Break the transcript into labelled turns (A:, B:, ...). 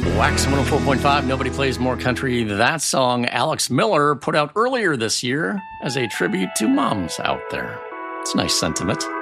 A: Wax 104.5, Nobody Plays More Country. That song Alex Miller put out earlier this year as a tribute to moms out there. It's a nice sentiment.